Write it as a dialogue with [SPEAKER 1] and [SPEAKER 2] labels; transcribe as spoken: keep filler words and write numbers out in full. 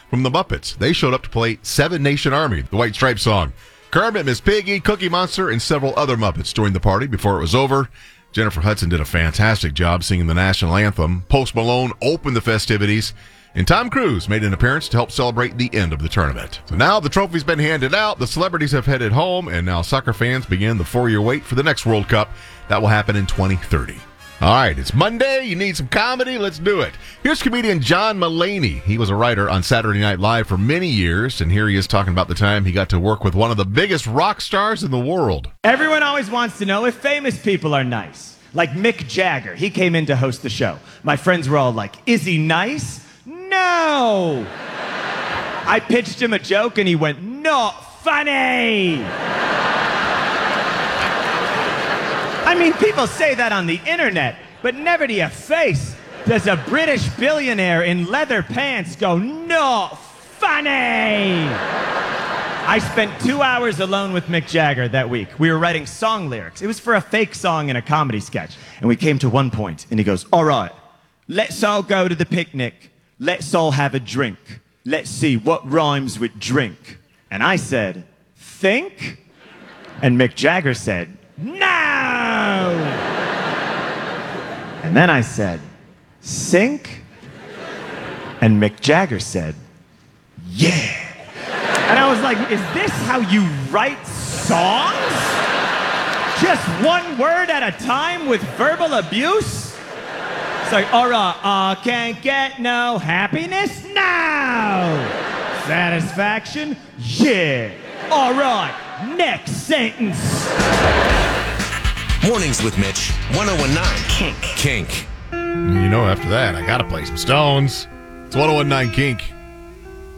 [SPEAKER 1] from the Muppets. They showed up to play Seven Nation Army, the White Stripes song. Kermit, Miss Piggy, Cookie Monster, and several other Muppets joined the party before it was over. Jennifer Hudson did a fantastic job singing the national anthem. Post Malone opened the festivities, and Tom Cruise made an appearance to help celebrate the end of the tournament. So now the trophy's been handed out, the celebrities have headed home, and now soccer fans begin the four-year wait for the next World Cup. That will happen in twenty thirty. All right, it's Monday. You need some comedy? Let's do it. Here's comedian John Mulaney. He was a writer on Saturday Night Live for many years, and here he is talking about the time he got to work with one of the biggest rock stars in the world.
[SPEAKER 2] Everyone always wants to know if famous people are nice. Like Mick Jagger. He came in to host the show. My friends were all like, is he nice? No! I pitched him a joke, and he went, not funny! I mean, people say that on the internet, but never to your face does a British billionaire in leather pants go, not funny! I spent two hours alone with Mick Jagger that week. We were writing song lyrics. It was for a fake song in a comedy sketch. And we came to one point, and he goes, all right, let's all go to the picnic. Let's all have a drink. Let's see what rhymes with drink. And I said, think? And Mick Jagger said, no! And then I said, sink? And Mick Jagger said, yeah. And I was like, is this how you write songs? Just one word at a time with verbal abuse? It's like, all right, I can't get no happiness now. Satisfaction? Yeah. All right, next sentence.
[SPEAKER 3] Mornings with Mitch, one oh one point nine
[SPEAKER 4] Kink.
[SPEAKER 3] Kink.
[SPEAKER 1] You know, after that, I got to play some Stones. It's one oh one point nine Kink.